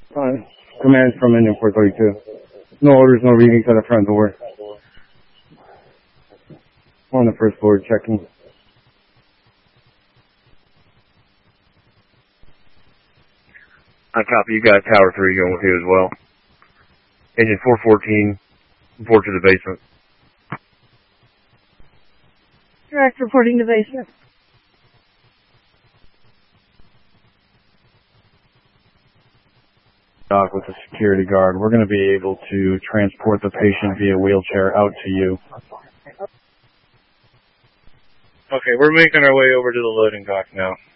Command from Indian 432. No orders, no readings at the front door. On the first floor, checking. I copy. You got Tower 3 going with you as well. Engine 414, report to the basement. Direct reporting to basement. Doc with the security guard. We're going to be able to transport the patient via wheelchair out to you. Okay, we're making our way over to the loading dock now.